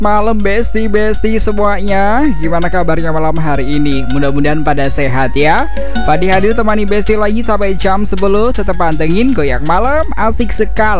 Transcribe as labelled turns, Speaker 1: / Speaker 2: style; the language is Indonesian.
Speaker 1: malam besti-besti semuanya. Gimana kabarnya malam hari ini? Mudah-mudahan pada sehat ya. Padi hadir temani besti lagi sampai jam 10. Tetap pantengin Goyak Malam, asik sekali.